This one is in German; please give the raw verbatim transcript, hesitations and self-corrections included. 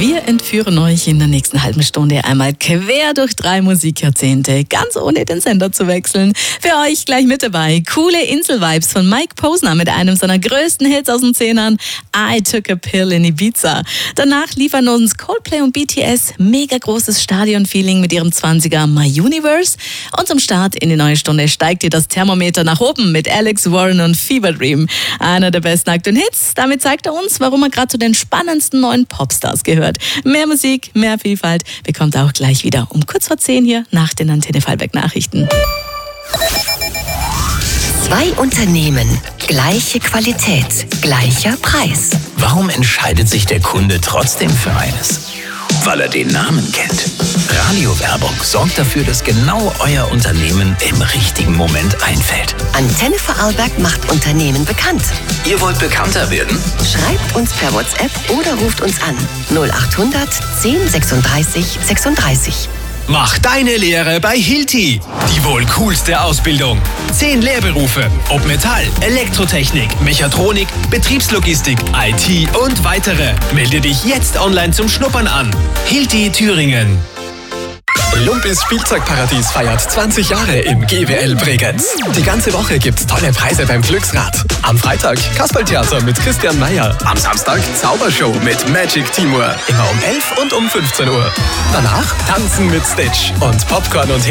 Wir entführen euch in der nächsten halben Stunde einmal quer durch drei Musikjahrzehnte, ganz ohne den Sender zu wechseln. Für euch gleich mit dabei coole Insel-Vibes von Mike Posner mit einem seiner größten Hits aus den Zehnern, I Took a Pill in Ibiza. Danach liefern uns Coldplay und B T S mega großes Stadion-Feeling mit ihrem zwanziger My Universe. Und zum Start in die neue Stunde steigt ihr das Thermometer nach oben mit Alex Warren und Fever Dream. Einer der besten aktuellen Hits. Damit zeigt er uns, warum er gerade zu den spannendsten neuen Popstars gehört. Mehr Musik, mehr Vielfalt bekommt er auch gleich wieder um kurz vor zehn hier nach den Antenne Vorarlberg Nachrichten. Zwei Unternehmen, gleiche Qualität, gleicher Preis. Warum entscheidet sich der Kunde trotzdem für eines? Weil er den Namen kennt. Radiowerbung sorgt dafür, dass genau euer Unternehmen im richtigen Moment einfällt. Antenne Vorarlberg macht Unternehmen bekannt. Ihr wollt bekannter werden? Schreibt uns per WhatsApp oder ruft uns an null acht hundert zehn sechsunddreißig sechsunddreißig. Mach deine Lehre bei Hilti. Die wohl coolste Ausbildung. Zehn Lehrberufe. Ob Metall, Elektrotechnik, Mechatronik, Betriebslogistik, I T und weitere. Melde dich jetzt online zum Schnuppern an. Hilti Thüringen. Lumpis Spielzeugparadies feiert zwanzig Jahre im G W L Bregenz. Die ganze Woche gibt's tolle Preise beim Glücksrad. Am Freitag Kasperltheater mit Christian Meyer. Am Samstag Zaubershow mit Magic Timur. Immer um elf und um fünfzehn Uhr. Danach Tanzen mit Stitch und Popcorn und